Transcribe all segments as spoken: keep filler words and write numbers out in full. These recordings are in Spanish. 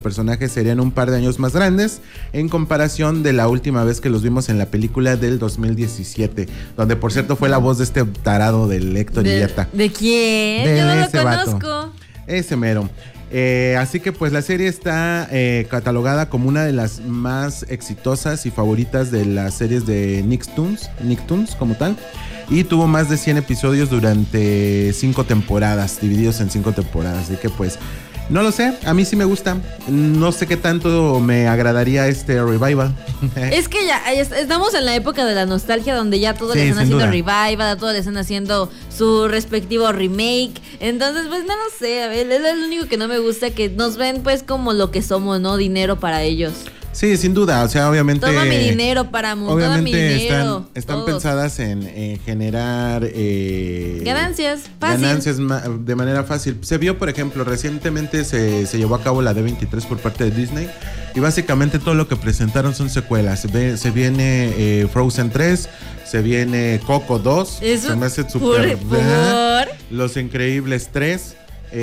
personajes serían un par de años más grandes en comparación de la última vez que los vimos en la película del dos mil diecisiete, donde por cierto fue la voz de este tarado del Héctor ¿De, Illeta. ¿De quién? De Yo no lo ese conozco. Vato. Ese mero. Eh, así que pues la serie está eh, catalogada como una de las más exitosas y favoritas de las series de Nicktoons, Nicktoons como tal. Y tuvo más de cien episodios durante cinco temporadas, divididos en cinco temporadas. Así que pues, no lo sé, a mí sí me gusta. No sé qué tanto me agradaría este revival. Es que ya estamos en la época de la nostalgia, donde ya todos sí, le están haciendo duda. revival, a todos le están haciendo su respectivo remake. Entonces, pues no lo sé, a ver, es lo único que no me gusta, que nos ven pues como lo que somos, ¿no? Dinero para ellos. Sí, sin duda, o sea, obviamente... Toma mi dinero, Paramount, toma mi dinero. Están, están pensadas en, en generar... Eh, ganancias, fácil. Ganancias ma- de manera fácil. Se vio, por ejemplo, recientemente se, se llevó a cabo la D veintitrés por parte de Disney. Y básicamente todo lo que presentaron son secuelas. Se, ve, se viene eh, Frozen tres, se viene Coco dos. Eso, se me hace súper... Por, por... Los Increíbles tres.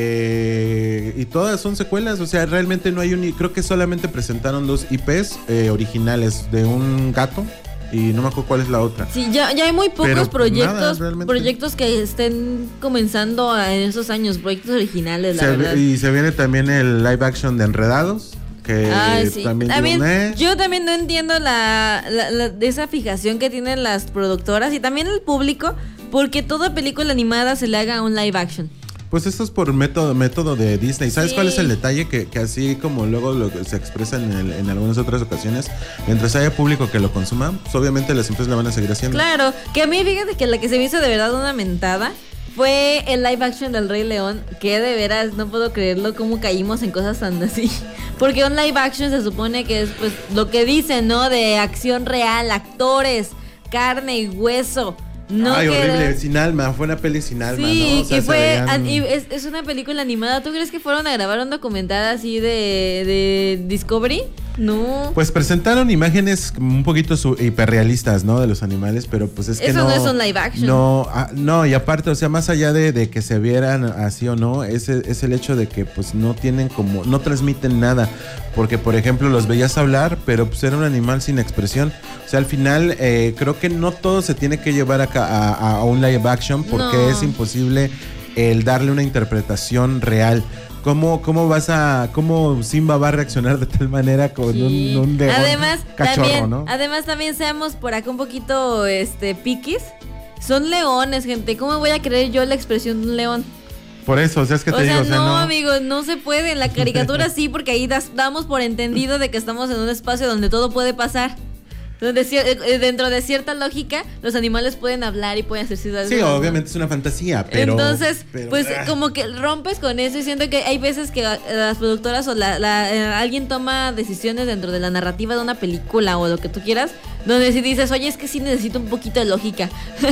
Eh, y todas son secuelas, o sea, realmente no hay un... Creo que solamente presentaron dos I Pes eh, originales de un gato y no me acuerdo cuál es la otra. Sí, ya, ya hay muy pocos Pero, proyectos nada, proyectos que estén comenzando en esos años, proyectos originales, la se, verdad. Y se viene también el live action de Enredados. Que Ay, sí. también, también digo, eh. yo también no entiendo la, la, la esa fijación que tienen las productoras y también el público, porque toda película animada se le haga un live action. Pues esto es por método, método de Disney. ¿Sabes sí. cuál es el detalle? Que, que así como luego lo que se expresa en, el, en algunas otras ocasiones, mientras haya público que lo consuma, pues obviamente las empresas la van a seguir haciendo. Claro, que a mí fíjate que la que se me hizo de verdad una mentada fue el live action del Rey León, que de veras no puedo creerlo cómo caímos en cosas tan así. Porque un live action se supone que es pues lo que dicen, ¿no? De acción real, actores, carne y hueso. No Ay, queda... horrible, sin alma, fue una peli sin alma, sí, ¿no? O sea, y fue, veían... y es, es una película animada. ¿Tú crees que fueron a grabar un documental así de, de Discovery? No. Pues presentaron imágenes un poquito su, hiperrealistas, ¿no? De los animales, pero pues es que Eso no... no es un live action. No, ah, no, y aparte, o sea, más allá de, de que se vieran así o no, es, es el hecho de que pues no tienen como, no transmiten nada. Porque, por ejemplo, los veías hablar, pero pues era un animal sin expresión. O sea, al final, eh, creo que no todo se tiene que llevar a, a, a un live action, porque no. Es imposible el darle una interpretación real. ¿Cómo, cómo vas a, cómo Simba va a reaccionar de tal manera con sí. un, un león además, cachorro, también, ¿no? Además, también seamos por acá un poquito este piquis. Son leones, gente. ¿Cómo voy a creer yo la expresión de un león? Por eso, o sea, es que te o digo, sea, o sea, no, no, amigos, no se puede. En la caricatura sí, porque ahí das, damos por entendido de que estamos en un espacio donde todo puede pasar. Donde dentro de cierta lógica, los animales pueden hablar y pueden hacer ciudades. Sí, obviamente es una fantasía, pero... Entonces, pero, pues ah. como que rompes con eso y siento que hay veces que las productoras o la, la, eh, alguien toma decisiones dentro de la narrativa de una película o lo que tú quieras, donde si dices, oye, es que sí necesito un poquito de lógica.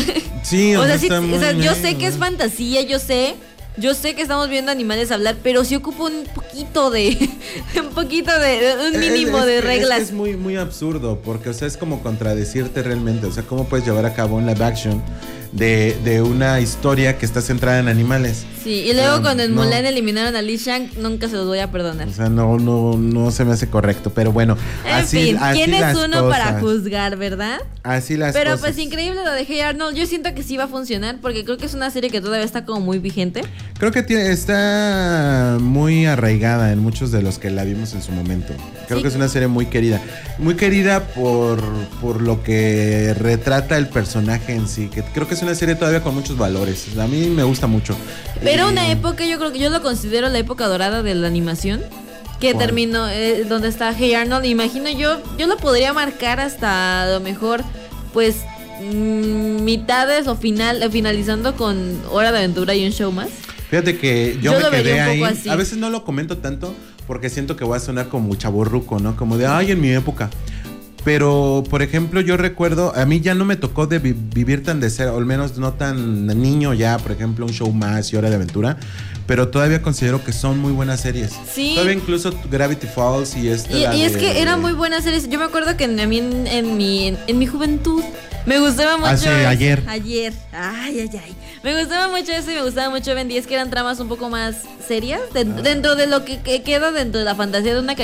Sí, o, o sea, sí, está o sea, muy yo bien, sé que es fantasía, yo sé... Yo sé que estamos viendo animales hablar, pero sí ocupo un poquito de... un poquito de... un mínimo es, es, de reglas. Es, es muy, muy absurdo, porque, o sea, es como contradecirte realmente. O sea, ¿cómo puedes llevar a cabo un live action de, de una historia que está centrada en animales? Sí, y luego um, cuando en no. Mulan eliminaron a Li Shang, nunca se los voy a perdonar. O sea, no, no, no se me hace correcto, pero bueno. En así, fin, así ¿quién es uno cosas. para juzgar, verdad? Así las pero cosas. Pero pues increíble lo de Hey Arnold. Yo siento que sí va a funcionar, porque creo que es una serie que todavía está como muy vigente. Creo que tiene, está muy arraigada en muchos de los que la vimos en su momento. Creo sí. que es una serie muy querida. Muy querida por, por lo que retrata el personaje en sí. Que creo que es una serie todavía con muchos valores. A mí me gusta mucho. Pero y, una época, yo creo que yo lo considero la época dorada de la animación. Que ¿cuál? Terminó, eh, donde está Hey Arnold. Imagino yo, yo lo podría marcar hasta a lo mejor, pues, mmm, mitades o final, eh, finalizando con Hora de Aventura y un show más. Fíjate que yo, yo me quedé ahí. Así. A veces no lo comento tanto porque siento que voy a sonar como chavorruco, ¿no? Como de, ay, en mi época. Pero, por ejemplo, yo recuerdo, a mí ya no me tocó de vi- vivir tan de cerca, o al menos no tan niño ya, por ejemplo, un show más y Hora de Aventura, pero todavía considero que son muy buenas series. Sí. Todavía incluso Gravity Falls y esta. Y, la y es de- que eran muy buenas series. Yo me acuerdo que en, a mí en, en mi, en, en mi juventud me gustaba mucho. Hace eso. ayer. Ayer. Ay, ay, ay. Me gustaba mucho eso y me gustaba mucho Ben diez, que eran tramas un poco más serias. de- dentro de lo que, que queda dentro de la fantasía de una